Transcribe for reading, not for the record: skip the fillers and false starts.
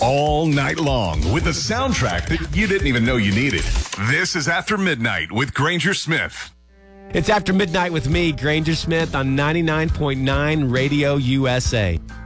all night long with a soundtrack that you didn't even know you needed. This is After Midnight with Granger Smith. It's After Midnight with me, Granger Smith, on 99.9 Radio USA.